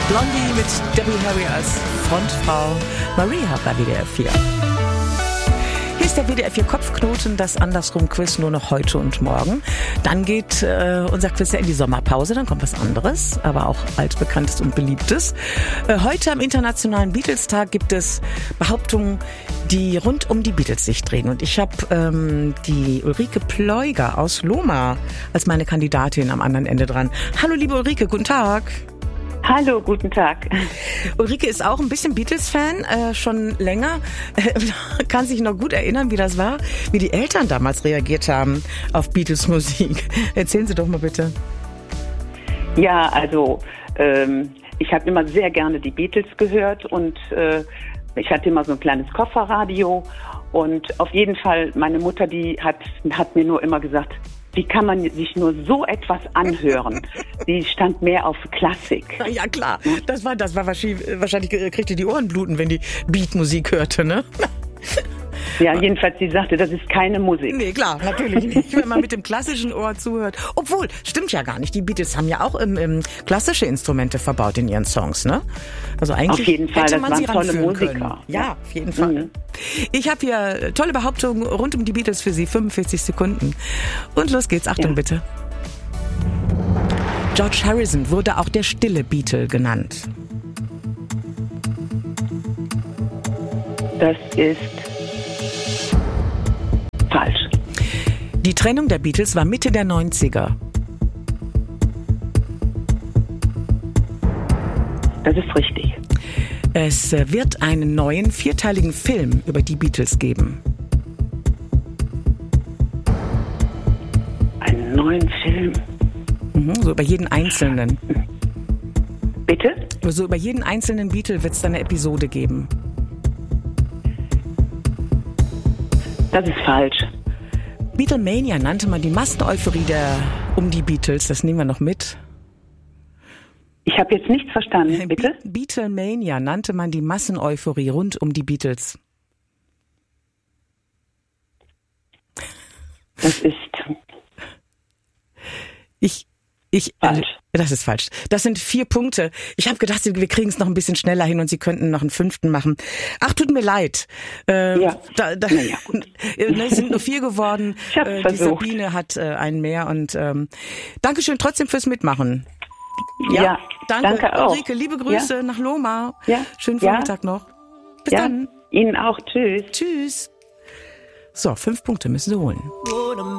Blondie mit Debbie Harry als Frontfrau. Maria bei WDR 4. Hier ist der WDR 4 Kopfknoten, das Andersrum-Quiz nur noch heute und morgen. Dann geht unser Quiz ja in die Sommerpause, dann kommt was anderes, aber auch altbekanntes und beliebtes. Heute am Internationalen Beatles-Tag gibt es Behauptungen, die rund um die Beatles sich drehen. Und ich habe die Ulrike Pleuger aus Lohmar als meine Kandidatin am anderen Ende dran. Hallo liebe Ulrike, guten Tag. Hallo, guten Tag. Ulrike ist auch ein bisschen Beatles-Fan, schon länger. Kann sich noch gut erinnern, wie das war, wie die Eltern damals reagiert haben auf Beatles-Musik. Erzählen Sie doch mal bitte. Ja, also ich habe immer sehr gerne die Beatles gehört und ich hatte immer so ein kleines Kofferradio und auf jeden Fall, meine Mutter, die hat mir nur immer gesagt, wie kann man sich nur so etwas anhören? Die stand mehr auf Klassik. Ja klar, das war wahrscheinlich kriegte die Ohren bluten, wenn die Beatmusik hörte, ne? Ja, jedenfalls, sie sagte, das ist keine Musik. Nee, klar, natürlich nicht, wenn man mit dem klassischen Ohr zuhört. Obwohl, stimmt ja gar nicht. Die Beatles haben ja auch klassische Instrumente verbaut in ihren Songs, ne? Also eigentlich auf jeden Fall, hätte das man waren sie tolle ranführen Musiker. Können. Ja, auf jeden Fall. Mhm. Ich habe hier tolle Behauptungen rund um die Beatles für Sie, 45 Sekunden. Und los geht's, Achtung bitte. George Harrison wurde auch der stille Beatle genannt. Das ist falsch. Die Trennung der Beatles war Mitte der 90er. Das ist richtig. Es wird einen neuen 4-teiligen Film über die Beatles geben. Einen neuen Film? So über jeden einzelnen. Bitte? So über jeden einzelnen Beatle wird es dann eine Episode geben. Das ist falsch. Beatlemania nannte man die Masseneuphorie um die Beatles. Das nehmen wir noch mit. Ich habe jetzt nichts verstanden, bitte? Beatlemania nannte man die Masseneuphorie rund um die Beatles. Das ist falsch. Das ist falsch. Das sind 4 Punkte. Ich habe gedacht, wir kriegen es noch ein bisschen schneller hin und Sie könnten noch einen 5. machen. Ach, tut mir leid. Ja. Gut. Es sind nur 4 geworden. Ich hab's versucht. Die Sabine hat einen mehr und Dankeschön trotzdem fürs Mitmachen. Ja, danke auch. Ulrike, liebe Grüße nach Lohmar. Ja. Schönen Vormittag noch. Bis dann. Ihnen auch. Tschüss. Tschüss. So, 5 Punkte müssen Sie holen.